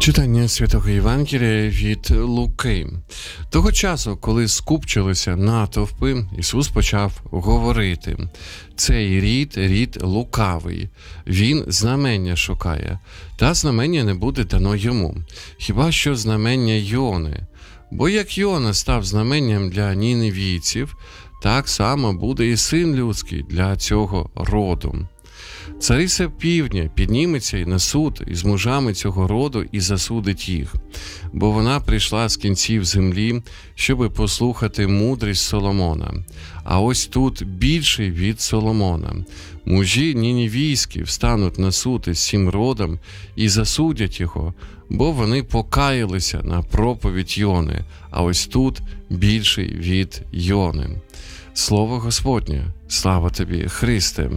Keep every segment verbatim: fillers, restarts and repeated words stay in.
Читання Святого Євангелія від Луки. Того часу, коли скупчилися натовпи, Ісус почав говорити: «Цей рід – рід лукавий, він знамення шукає, та знамення не буде дано йому, хіба що знамення Йони. Бо як Йона став знаменням для ніневійців, так само буде і Син людський для цього роду. Цариця півдня підніметься й на суд із мужами цього роду і засудить їх, бо вона прийшла з кінців землі, щоби послухати мудрість Соломона. А ось тут більший від Соломона. Мужі ніневійські встануть на суд із цим родом і засудять його, бо вони покаялися на проповідь Йони, а ось тут більший від Йони». Слово Господнє. Слава тобі, Христе!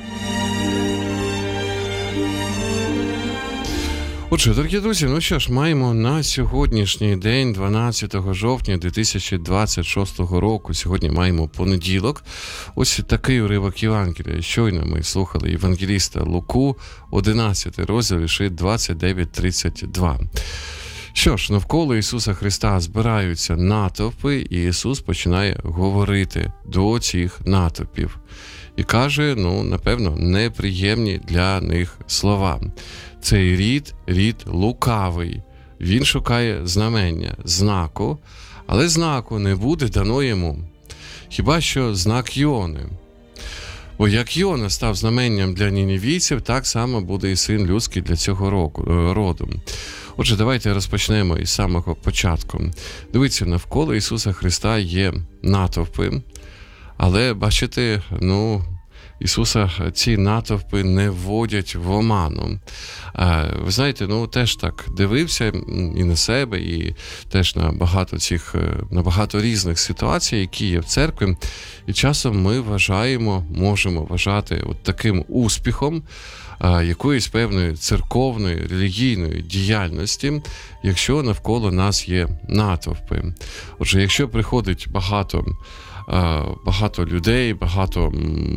Отже, дорогі друзі, ну що ж, маємо на сьогоднішній день, дванадцятого жовтня дві тисячі двадцять шостого року, сьогодні маємо понеділок. Ось такий уривок Євангелія. Щойно ми слухали євангеліста Луку, одинадцятий розділ, вірші двадцять дев'ять тридцять два. Що ж, навколо Ісуса Христа збираються натовпи, і Ісус починає говорити до цих натовпів. І каже, ну, напевно, неприємні для них слова. Цей рід – рід лукавий. Він шукає знамення, знаку, але знаку не буде дано йому. Хіба що знак Йони. Бо як Йона став знаменням для ніневійців, так само буде і Син людський для цього роду. Отже, давайте розпочнемо із самого початку. Дивіться, навколо Ісуса Христа є натовпи, але, бачите, ну, Ісуса ці натовпи не вводять в оману. Ви знаєте, ну теж так дивився і на себе, і теж на багато цих, на багато різних ситуацій, які є в церкві. І часом ми вважаємо, можемо вважати от таким успіхом якоїсь певної церковної, релігійної діяльності, якщо навколо нас є натовпи. Отже, якщо приходить багато багато людей, багато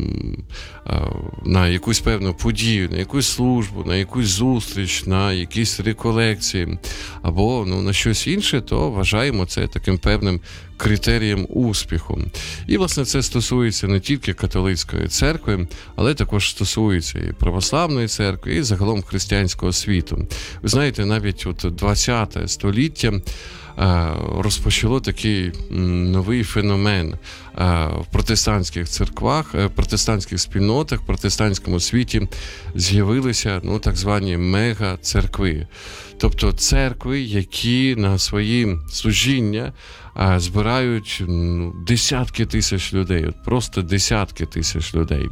на якусь певну подію, на якусь службу, на якусь зустріч, на якісь реколекції або ну, на щось інше, то вважаємо це таким певним критерієм успіху. І, власне, це стосується не тільки католицької церкви, але також стосується і православної церкви, і загалом християнського світу. Ви знаєте, навіть от ХХ століття розпочало такий новий феномен в протестантських церквах, протестантських спільнотах, в протестантському світі з'явилися ну, так звані мега-церкви. Тобто церкви, які на свої служіння збирають ну, десятки тисяч людей, от просто десятки тисяч людей.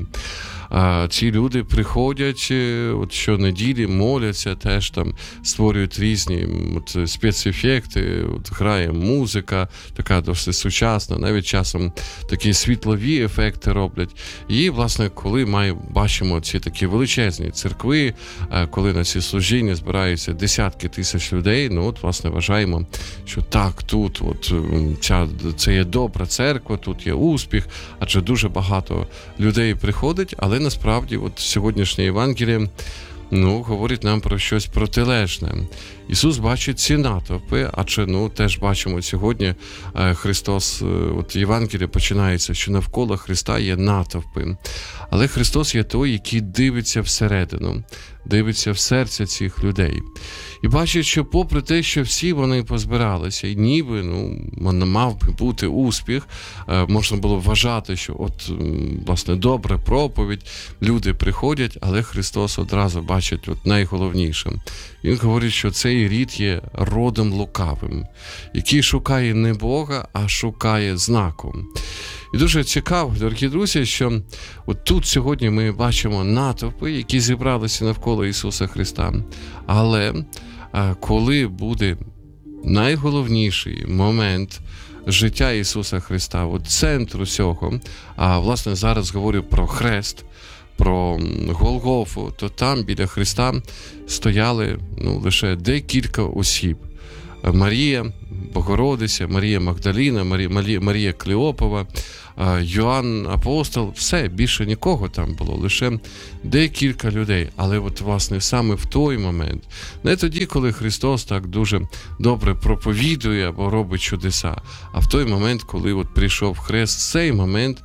А ці люди приходять от щонеділі, моляться, теж там створюють різні от, спецефекти, от, грає музика, така досить сучасна, навіть часом такі світлові ефекти роблять. І, власне, коли ми бачимо ці такі величезні церкви, коли на ці служіння збираються десятки тисяч людей, ну от, власне, вважаємо, що так, тут от, ця, це є добра церква, тут є успіх, адже дуже багато людей приходить, але насправді, от сьогоднішнє Євангеліє, ну, говорить нам про щось протилежне. Ісус бачить ці натовпи, адже, ну, теж бачимо сьогодні Христос, от Євангеліє починається, що навколо Христа є натовпи. Але Христос є той, який дивиться всередину, дивиться в серце цих людей. І бачить, що попри те, що всі вони позбиралися, і ніби, ну, мав би бути успіх, можна було вважати, що от, власне, добра проповідь, люди приходять, але Христос одразу бачить от найголовніше. Він говорить, що цей рід є родом лукавим, який шукає не Бога, а шукає знаку. І дуже цікаво, дорогі друзі, що от тут сьогодні ми бачимо натовпи, які зібралися навколо Ісуса Христа. Але коли буде найголовніший момент життя Ісуса Христа, от центр усього, а власне зараз говорю про хрест, про Голгофу, то там біля Христа стояли ну, лише декілька осіб. Марія, Богородиця, Марія Магдаліна, Марія, Марія Клеопова, Йоанн Апостол, все, більше нікого там було, лише декілька людей. Але от, власне, саме в той момент, не тоді, коли Христос так дуже добре проповідує або робить чудеса, а в той момент, коли от прийшов хрест, в цей момент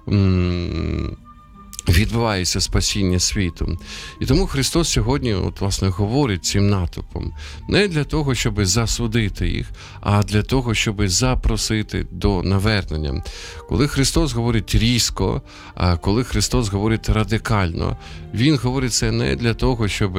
м- відбувається спасіння світу. І тому Христос сьогодні, от, власне, говорить цим натовпом не для того, щоб засудити їх, а для того, щоб запросити до навернення. Коли Христос говорить різко, а коли Христос говорить радикально, Він говорить це не для того, щоб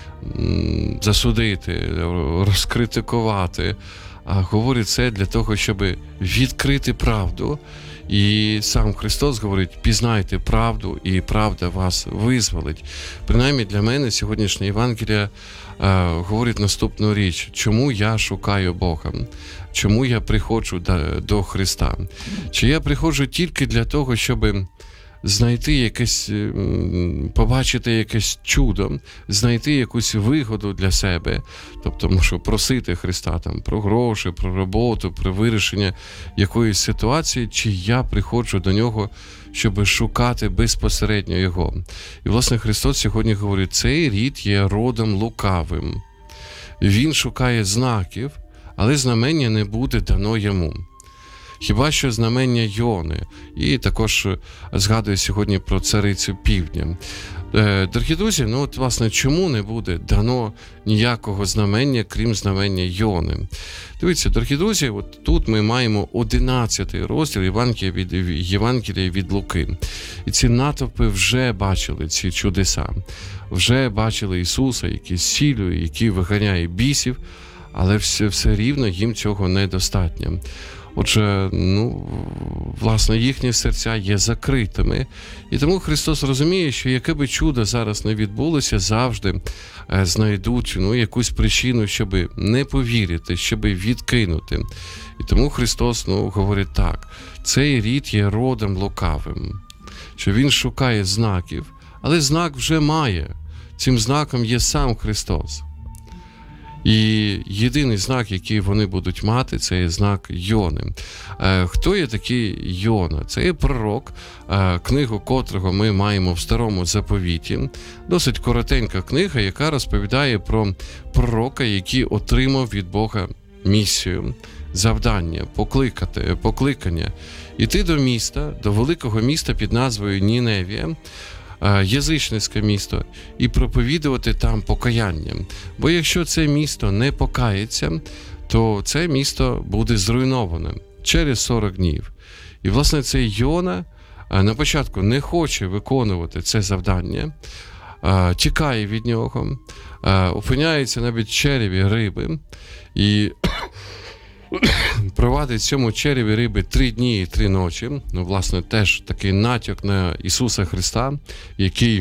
м- засудити, розкритикувати, а говорить це для того, щоб відкрити правду. І сам Христос говорить, пізнайте правду, і правда вас визволить. Принаймні для мене сьогоднішня Євангелія е, говорить наступну річ. Чому я шукаю Бога? Чому я приходжу до, до Христа? Чи я приходжу тільки для того, щоб знайти якесь, побачити якесь чудо, знайти якусь вигоду для себе, тобто можу просити Христа там про гроші, про роботу, про вирішення якоїсь ситуації, чи я приходжу до Нього, щоб шукати безпосередньо Його. І, власне, Христос сьогодні говорить, цей рід є родом лукавим. Він шукає знаків, але знамення не буде дано йому. Хіба що знамення Йони. І також згадую сьогодні про царицю півдня. Дорогі друзі, ну от, власне, чому не буде дано ніякого знамення, крім знамення Йони? Дивіться, дорогі друзі, от тут ми маємо одинадцятий розділ Євангелія від, Євангелія від Луки. І ці натовпи вже бачили ці чудеса. Вже бачили Ісуса, який зцілює, який виганяє бісів, але все, все рівно їм цього недостатньо. Отже, ну, власне, їхні серця є закритими. І тому Христос розуміє, що яке би чудо зараз не відбулося, завжди е, знайдуть ну, якусь причину, щоб не повірити, щоб відкинути. І тому Христос ну, говорить так, цей рід є родом лукавим, що він шукає знаків, але знак вже має. Цим знаком є сам Христос. І єдиний знак, який вони будуть мати, це є знак Йони. Хто є такий Йона? Це є пророк, книгу котрого ми маємо в Старому Заповіті. Досить коротенька книга, яка розповідає про пророка, який отримав від Бога місію, завдання, покликати, покликання. Іти до міста, до великого міста під назвою Ніневія, язичницьке місто, і проповідувати там покаяння. Бо якщо це місто не покається, то це місто буде зруйноване через сорок днів. І, власне, цей Йона на початку не хоче виконувати це завдання, тікає від нього, опиняється навіть в череві риби і провадить в цьому череві риби три дні і три ночі. Ну, власне, теж такий натяк на Ісуса Христа, який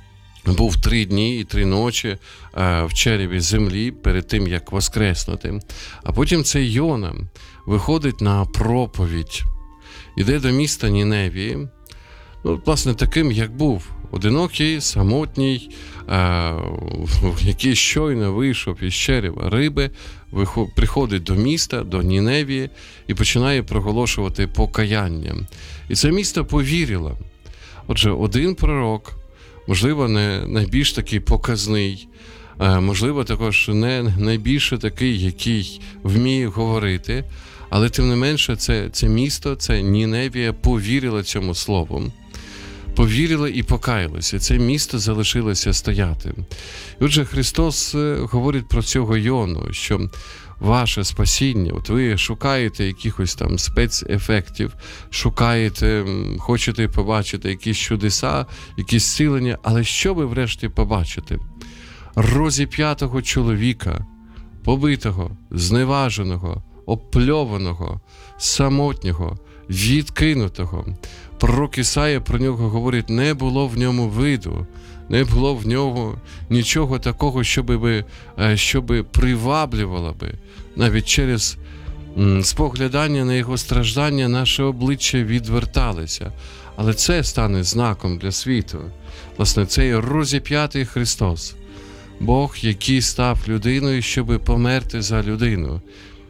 був три дні і три ночі в череві землі перед тим, як воскреснути. А потім цей Йона виходить на проповідь, іде до міста Ніневії, ну, власне, таким, як був. Одинокий, самотній, е, який щойно вийшов із черева риби, виход, приходить до міста, до Ніневії і починає проголошувати покаяння. І це місто повірило. Отже, один пророк, можливо, не найбільш такий показний, е, можливо, також не найбільше такий, який вміє говорити, але тим не менше це, це місто, це Ніневія повірило цьому слову. Повірили і покаялися. Це місто залишилося стояти. І отже, Христос говорить про цього Йону, що ваше спасіння, от ви шукаєте якихось там спецефектів, шукаєте, хочете побачити якісь чудеса, якісь зцілення, але що ви врешті побачите? Розіп'ятого чоловіка, побитого, зневаженого, обпльованого, самотнього, відкинутого. Пророк Ісая про нього говорить, не було в ньому виду, не було в нього нічого такого, щоби, щоби приваблювало би. Навіть через споглядання на його страждання наше обличчя відверталися. Але це стане знаком для світу. Власне, це є розіп'ятий Христос. Бог, який став людиною, щоби померти за людину.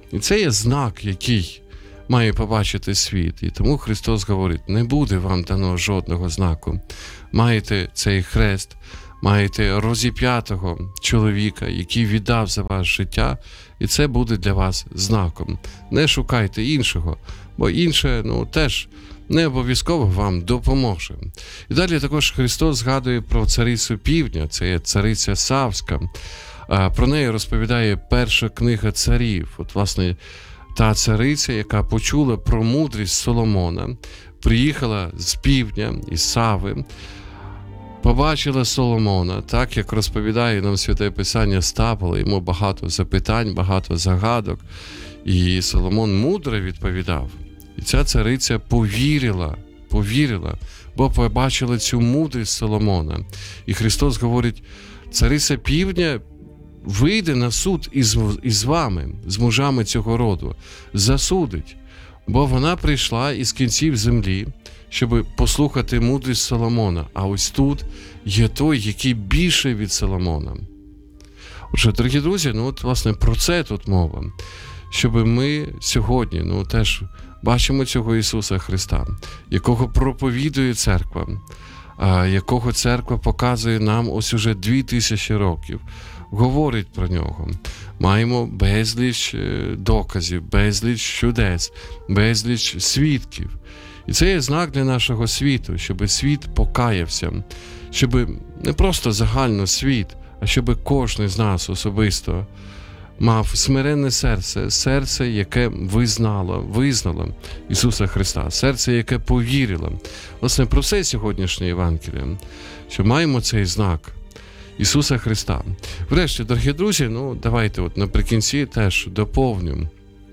І це є знак, який має побачити світ. І тому Христос говорить, не буде вам дано жодного знаку. Маєте цей хрест, маєте розіп'ятого чоловіка, який віддав за вас життя, і це буде для вас знаком. Не шукайте іншого, бо інше, ну, теж не обов'язково вам допоможе. І далі також Христос згадує про царицю півдня, це є цариця Савська. Про неї розповідає перша книга царів. От, власне, та цариця, яка почула про мудрість Соломона, приїхала з півдня, із Сави, побачила Соломона, так як розповідає нам Святе Писання, ставило йому багато запитань, багато загадок, і Соломон мудро відповідав. І ця цариця повірила, повірила, бо побачила цю мудрість Соломона. І Христос говорить, цариця півдня вийде на суд із, із вами, з мужами цього роду, засудить, бо вона прийшла із кінців землі, щоб послухати мудрість Соломона. А ось тут є той, який більше від Соломона. Отже, дорогі друзі, ну от, власне, про це тут мова. Щоб ми сьогодні, ну, теж бачимо цього Ісуса Христа, якого проповідує церква, якого церква показує нам ось уже дві тисячі років, говорить про нього. Маємо безліч доказів, безліч чудес, безліч свідків. І це є знак для нашого світу, щоб світ покаявся, щоб не просто загально світ, а щоб кожен з нас особисто мав смиренне серце, серце, яке визнало, визнало Ісуса Христа, серце, яке повірило. Власне, про це сьогоднішнє Євангеліє, що маємо цей знак Ісуса Христа. Врешті, дорогі друзі, ну давайте от наприкінці теж доповню.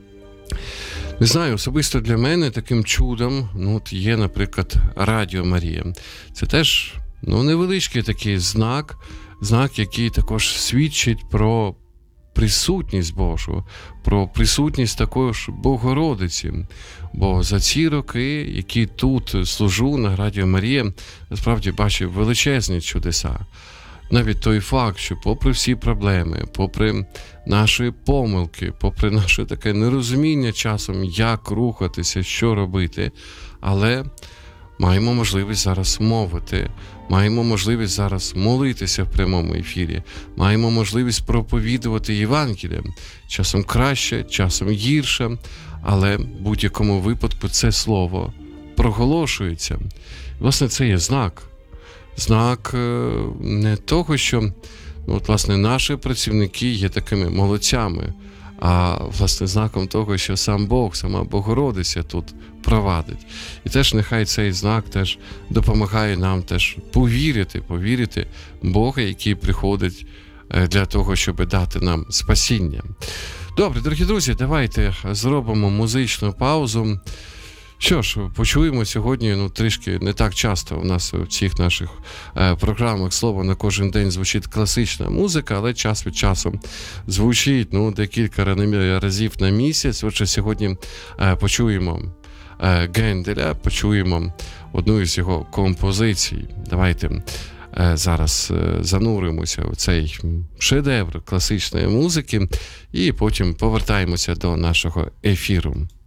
Не знаю, особисто для мене таким чудом, ну, от є, наприклад, Радіо Марія. Це теж, ну, невеличкий такий знак, знак, який також свідчить про присутність Божу, про присутність також Богородиці. Бо за ці роки, які тут служу на Радіо Марія, насправді бачив величезні чудеса. Навіть той факт, що попри всі проблеми, попри наші помилки, попри наше таке нерозуміння часом, як рухатися, що робити, але маємо можливість зараз мовити, маємо можливість зараз молитися в прямому ефірі, маємо можливість проповідувати Євангеліє. Часом краще, часом гірше, але в будь-якому випадку це слово проголошується. Власне, це є знак. Знак не того, що, ну, от, власне, наші працівники є такими молодцями, а, власне, знаком того, що сам Бог, сама Богородиця тут провадить. І теж нехай цей знак теж допомагає нам теж повірити, повірити в Бога, який приходить для того, щоб дати нам спасіння. Добре, дорогі друзі, давайте зробимо музичну паузу. Що ж, почуємо сьогодні, ну, трішки не так часто у нас в цих наших е, програмах слово на кожен день звучить класична музика, але час від часу звучить, ну, декілька разів на місяць. Отже, сьогодні е, почуємо е, Генделя, почуємо одну із його композицій. Давайте е, зараз е, зануримося в цей шедевр класичної музики і потім повертаємося до нашого ефіру.